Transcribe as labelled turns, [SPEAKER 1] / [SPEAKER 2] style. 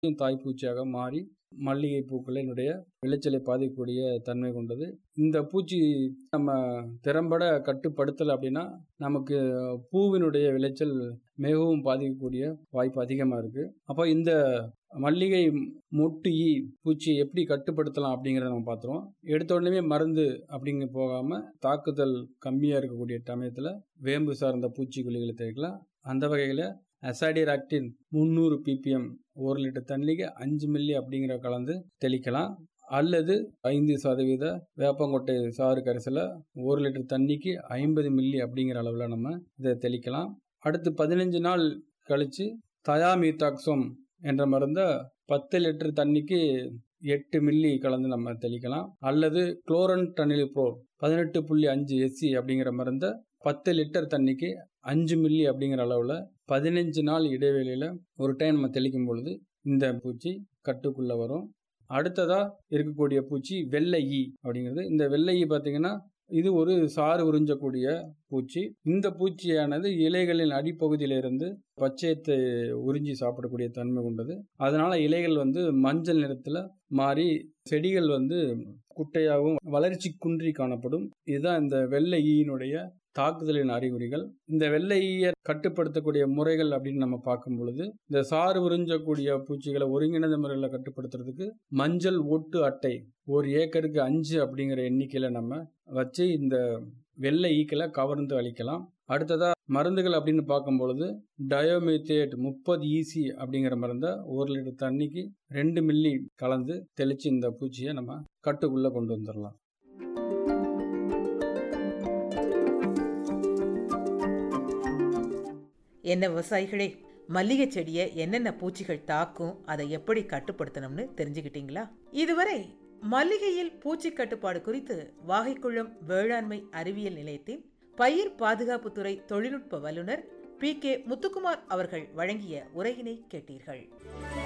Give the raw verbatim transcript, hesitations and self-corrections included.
[SPEAKER 1] தாய்ப்பூச்சியாக மாறி மல்லிகை பூக்களினுடைய விளைச்சலை பாதிக்கக்கூடிய தன்மை கொண்டது. இந்த பூச்சி நம்ம திறம்பட கட்டுப்படுத்தலை அப்படின்னா நமக்கு பூவினுடைய விளைச்சல் மிகவும் பாதிக்கக்கூடிய வாய்ப்பு அதிகமாக இருக்குது. அப்போ இந்த மல்லிகை மொட்டு ஈ பூச்சியை எப்படி கட்டுப்படுத்தலாம் அப்படிங்கிறத நம்ம பார்த்துருவோம். எடுத்த உடனே மருந்து அப்படிங்க போகாமல் தாக்குதல் கம்மியாக இருக்கக்கூடிய சமயத்தில் வேம்பு சார்ந்த பூச்சிக்கொல்லிகளை தெளிக்கலாம். அந்த வகையில் அசாடிராக்டின் முந்நூறு பிபிஎம் ஒரு லிட்டர் தண்ணிக்கு அஞ்சு மில்லி அப்படிங்கிற கலந்து தெளிக்கலாம். அல்லது ஐந்து சதவீத வேப்பங்கொட்டை சாறு கரைசலை ஒரு லிட்டர் தண்ணிக்கு ஐம்பது மில்லி அப்படிங்கிற அளவில் நம்ம இதை தெளிக்கலாம். அடுத்து பதினஞ்சு நாள் கழித்து தயாமீத்தாக்சோம் என்ற மருந்தை பத்து லிட்டர் தண்ணிக்கு எட்டு மில்லி கலந்து நம்ம தெளிக்கலாம். அல்லது குளோரன் டனிலிப்ரோல் பதினெட்டு புள்ளி அஞ்சு எஸ்சி அப்படிங்கிற மருந்தை பத்து லிட்டர் தண்ணிக்கு அஞ்சு மில்லி அப்படிங்கிற அளவில் பதினஞ்சு நாள் இடைவெளியில் ஒரு டைம் நம்ம தெளிக்கும் பொழுது இந்த பூச்சி கட்டுக்குள்ளே வரும். அடுத்ததாக இருக்கக்கூடிய பூச்சி வெள்ளை ஈ அப்படிங்கிறது. இந்த வெள்ளை ஈ பார்த்தீங்கன்னா இது ஒரு சாறு உறிஞ்சக்கூடிய பூச்சி. இந்த பூச்சியானது இலைகளின் அடிப்பகுதியிலிருந்து பச்சையத்தை உறிஞ்சி சாப்பிடக்கூடிய தன்மை கொண்டது. அதனால இலைகள் வந்து மஞ்சள் நிறத்தில் மாறி செடிகள் வந்து குட்டையாகவும் வளர்ச்சி குன்றி காணப்படும். இதுதான் இந்த வெள்ளை ஈயினுடைய தாக்குதலின் அறிகுறிகள். இந்த வெள்ளை ஈயை கட்டுப்படுத்தக்கூடிய முறைகள் அப்படின்னு நம்ம பார்க்கும் பொழுது இந்த சாறு உறிஞ்சக்கூடிய பூச்சிகளை ஒருங்கிணைந்த முறையில் கட்டுப்படுத்துறதுக்கு மஞ்சள் ஒட்டு அட்டை ஒரு ஏக்கருக்கு அஞ்சு அப்படிங்கிற எண்ணிக்கையில் நம்ம வச்சு இந்த வெள்ளை ஈக்களை கவர்ந்து அழிக்கலாம். அடுத்ததா மருந்துகள் அப்படின்னு பார்க்கும் பொழுது டயோமேத்தேட் முப்பது ஈசி அப்படிங்கிற மருந்தை ஒரு லிட்டர் தண்ணிக்கு ரெண்டு மில்லி கலந்து தெளிச்சு இந்த பூச்சியை நம்ம கட்டுக்குள்ள கொண்டு வந்துடலாம்.
[SPEAKER 2] என்ன விவசாயிகளே, மல்லிகை செடியை என்னென்ன பூச்சிகள் தாக்கும், அதை எப்படி கட்டுப்படுத்தணும்னு தெரிஞ்சுக்கிட்டீங்களா? இதுவரை மல்லிகையில் பூச்சி கட்டுப்பாடு குறித்து வாகைக்குளம் வேளாண்மை அறிவியல் நிலையத்தின் பயிர் பாதுகாப்புத்துறை தொழில்நுட்ப வல்லுநர் பி கே முத்துக்குமார் அவர்கள் வழங்கிய உரையினை கேட்டீர்கள்.